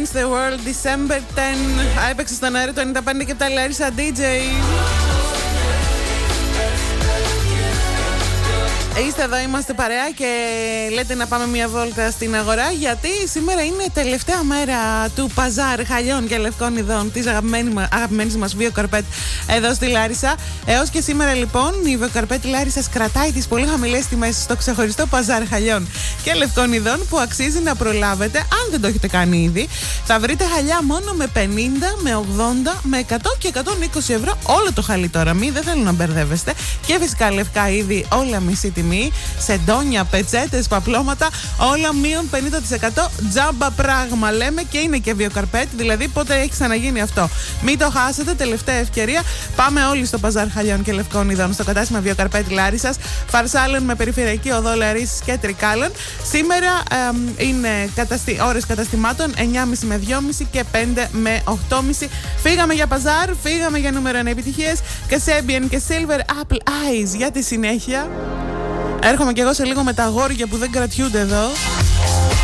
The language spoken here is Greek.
Against the World, December 10. Έπαιξε στον αέρα το 95 και τα Larissa DJ. Είστε εδώ, είμαστε παρέα και λέτε να πάμε μια βόλτα στην αγορά, γιατί σήμερα είναι τελευταία μέρα του παζάρ χαλιών και λευκών ειδών της αγαπημένης μας Βιοκαρπέτ εδώ στη Λάρισα. Έως και σήμερα λοιπόν η Βιοκαρπέτ Λάρισσας κρατάει τις πολύ χαμηλές τιμές στο ξεχωριστό παζάρ χαλιών και λευκών ειδών που αξίζει να προλάβετε. Αν δεν το έχετε κάνει ήδη, θα βρείτε χαλιά μόνο με 50, με 80, με 100 και 120 ευρώ όλο το χαλί τώρα. Δεν θέλω να μπερδεύεστε. Και φυσικά λευκά είδη, όλα μισή τιμή. Σεντόνια, πετσέτες, παπλώματα, όλα μείον 50%. Τζάμπα πράγμα λέμε, και είναι και Βιοκαρπέτ, δηλαδή πότε έχει ξαναγίνει αυτό. Μην το χάσετε, τελευταία ευκαιρία. Πάμε όλοι στο παζάρ χαλιών και λευκών ειδών, στο κατάστημα Βιοκαρπέτ Λάρισσας, Φαρσάλων με περιφερειακή οδό Λαρίσης και Τρικάλων. Σήμερα είναι ώρες καταστημάτων 9.30 με 2.30 και 5 με 8.30. Φύγαμε για παζάρ, φύγαμε για νούμερο 1 επιτυχίες. Kasabian και Silver Apple Eyes για τη συνέχεια. Έρχομαι κι εγώ σε λίγο με τα αγόρια που δεν κρατιούνται εδώ.